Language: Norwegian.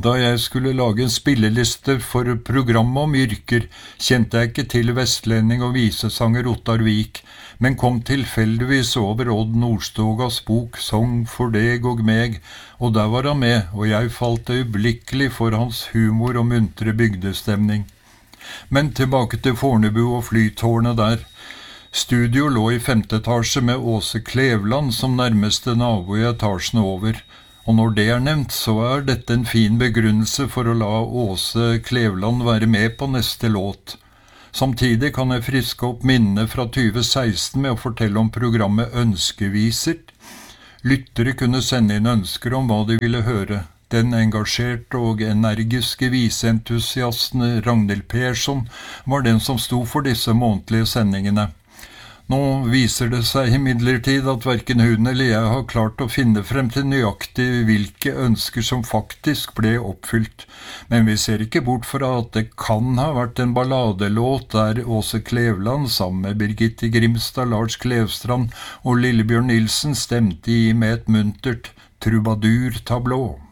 Da jeg skulle lage en spilleliste for programmet om yrker, kjente jeg ikke til vestlending og visesanger Ottar Vik, men kom tilfeldigvis over Odd Nordstogas bok «Song for deg og meg», og der var han med, og jeg falt øyeblikkelig for hans humor og muntre bygdestemning. Men tilbake til Fornebu og flytårnet der. Studio lå i 5. etasje med Åse Klevland som nærmeste nabo i etasjen over. Og når det nevnt, så dette en fin begrunnelse for å la Åse Klevland være med på neste låt. Samtidig kan jeg friske opp minnene fra 2016 med å fortelle om programmet Ønskeviser. Lyttere kunne sende inn ønsker om hva de ville høre. Den engasjerte og energiske viseentusiasten Ragnhild Persson var den som sto for disse månedlige sendingene. Nå viser det seg imidlertid at hverken hun eller jeg har klart å finne frem til nøyaktig hvilke ønsker som faktisk ble oppfylt, men vi ser ikke bort fra at det kan ha vært en balladelåt der Åse Klevland sammen med Birgitte Grimstad, Lars Klevstrand og Lillebjørn Nilsen stemte i med et muntert trubadur-tablå.